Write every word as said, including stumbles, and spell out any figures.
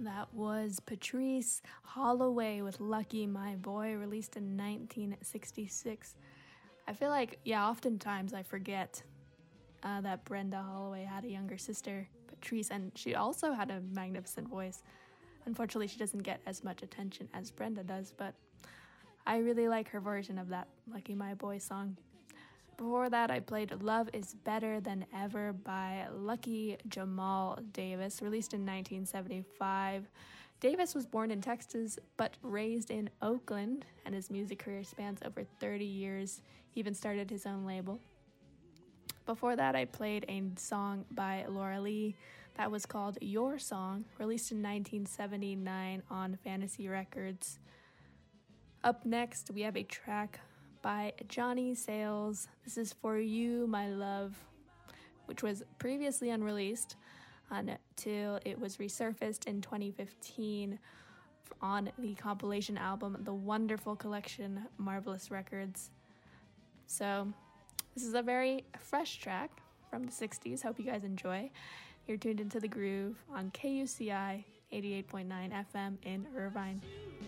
That was Patrice Holloway with Lucky My Boy, released in nineteen sixty-six. I feel like, yeah, oftentimes I forget uh, that Brenda Holloway had a younger sister, Patrice, and she also had a magnificent voice. Unfortunately, she doesn't get as much attention as Brenda does, but I really like her version of that Lucky My Boy song. Before that, I played Love is Better Than Ever by Lucky Jamal Davis, released in nineteen seventy-five. Davis was born in Texas, but raised in Oakland, and his music career spans over thirty years. He even started his own label. Before that, I played a song by Laura Lee that was called Your Song, released in nineteen seventy-nine on Fantasy Records. Up next, we have a track by Johnny Sales. This is For You, My Love, which was previously unreleased until it was resurfaced in twenty fifteen on the compilation album The Wonderful Collection, Marvelous Records. So this is a very fresh track from the sixties. Hope you guys enjoy. You're tuned into The Groove on K U C I eighty-eight point nine F M in Irvine.